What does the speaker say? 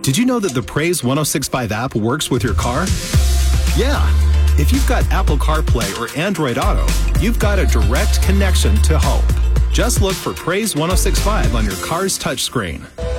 Did you know that the Praise 1065 app works with your car? Yeah. If you've got Apple CarPlay or Android Auto, you've got a direct connection to hope. Just look for Praise 1065 on your car's touchscreen.